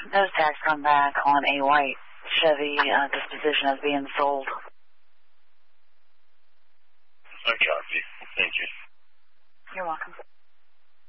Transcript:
Those tags come back on a white Chevy disposition as being sold. I copy. Thank you. You're welcome.